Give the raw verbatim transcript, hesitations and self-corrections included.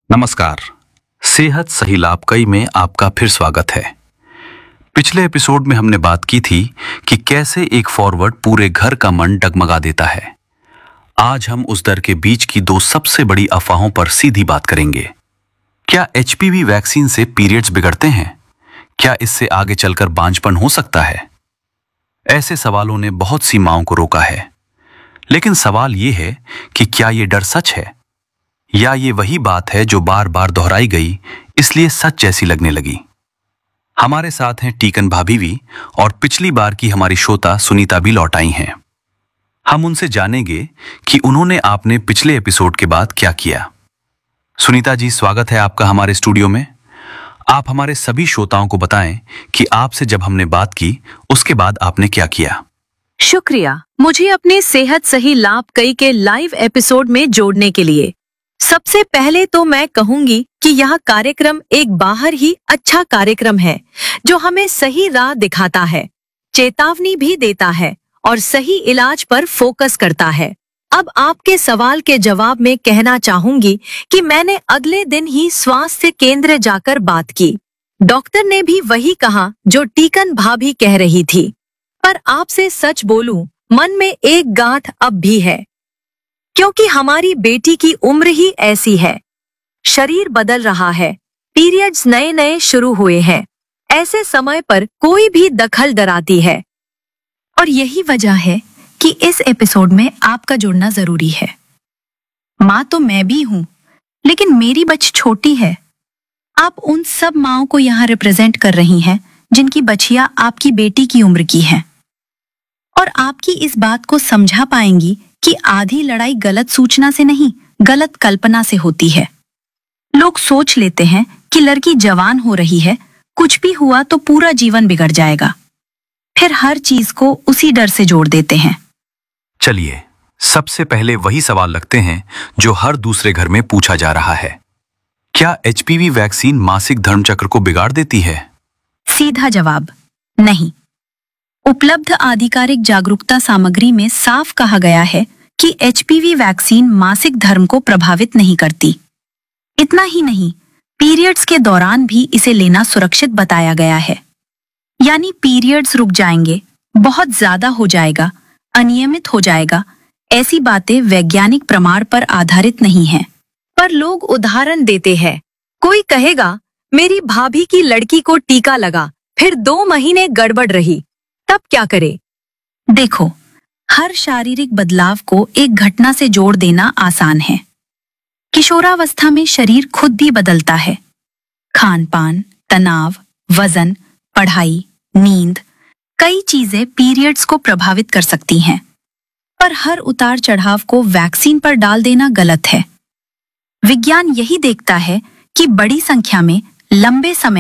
नमस्कार। सेहत सही लाभ कई में आपका फिर स्वागत है। पिछले एपिसोड में हमने बात की थी कि कैसे एक फॉरवर्ड पूरे घर का मन डगमगा देता है। आज हम उस दर के बीच की दो सबसे बड़ी अफवाहों पर सीधी बात करेंगे। क्या एचपीवी वैक्सीन से पीरियड्स बिगड़ते हैं? क्या इससे आगे चलकर बांझपन हो सकता है? ऐसे सवालों ने बहुत सी मांओं को रोका है। लेकिन सवाल यह है कि क्या ये डर सच है, या ये वही बात है जो बार बार दोहराई गई इसलिए सच जैसी लगने लगी। हमारे साथ हैं टीकन भाभी भी, और पिछली बार की हमारी श्रोता सुनीता भी लौट आई हैं। हम उनसे जानेंगे कि उन्होंने आपने पिछले एपिसोड के बाद क्या किया। सुनीता जी, स्वागत है आपका हमारे स्टूडियो में। आप हमारे सभी श्रोताओं को बताएं कि आपसे जब हमने बात की उसके बाद आपने क्या किया। शुक्रिया मुझे अपने सेहत सही लाभ कई के लाइव एपिसोड में जोड़ने के लिए। सबसे पहले तो मैं कहूंगी कि यह कार्यक्रम एक बाहर ही अच्छा कार्यक्रम है जो हमें सही राह दिखाता है, चेतावनी भी देता है और सही इलाज पर फोकस करता है। अब आपके सवाल के जवाब में कहना चाहूंगी कि मैंने अगले दिन ही स्वास्थ्य केंद्र जाकर बात की। डॉक्टर ने भी वही कहा जो टीकन भाभी कह रही थी। पर आपसे सच बोलूं, मन में एक गांठ अब भी है, क्योंकि हमारी बेटी की उम्र ही ऐसी है। शरीर बदल रहा है, पीरियड्स नए नए शुरू हुए हैं। ऐसे समय पर कोई भी दखल डराती है, और यही वजह है कि इस एपिसोड में आपका जुड़ना जरूरी है। माँ तो मैं भी हूँ, लेकिन मेरी बच्ची छोटी है। आप उन सब माँओं को यहाँ रिप्रेजेंट कर रही हैं जिनकी बच्चियाँ आपकी बेटी की उम्र की हैं, और आपकी इस बात को समझा पाएंगी कि आधी लड़ाई गलत सूचना से नहीं, गलत कल्पना से होती है। लोग सोच लेते हैं कि लड़की जवान हो रही है, कुछ भी हुआ तो पूरा जीवन बिगड़ जाएगा। फिर हर चीज को उसी डर से जोड़ देते हैं। चलिए सबसे पहले वही सवाल लगते हैं जो हर दूसरे घर में पूछा जा रहा है। क्या एचपीवी वैक्सीन मासिक धर्मचक्र को बिगाड़ देती है? सीधा जवाब, नहीं। उपलब्ध आधिकारिक जागरूकता सामग्री में साफ कहा गया है कि एचपीवी वैक्सीन मासिक धर्म को प्रभावित नहीं करती। इतना ही नहीं, पीरियड्स के दौरान भी इसे लेना सुरक्षित बताया गया है। यानी पीरियड्स रुक जाएंगे, बहुत ज्यादा हो जाएगा, अनियमित हो जाएगा, ऐसी बातें वैज्ञानिक प्रमाण पर आधारित नहीं हैं। पर लोग उदाहरण देते हैं। कोई कहेगा, मेरी भाभी की लड़की को टीका लगा, फिर दो महीने गड़बड़ रही, तब क्या करे? देखो, हर शारीरिक बदलाव को एक घटना से जोड़ देना आसान है। किशोरावस्था में शरीर खुद भी बदलता है। खान पान, तनाव, वजन, पढ़ाई, नींद, कई चीजें पीरियड्स को प्रभावित कर सकती हैं। पर हर उतार चढ़ाव को वैक्सीन पर डाल देना गलत है। विज्ञान यही देखता है कि बड़ी संख्या में लंबे समय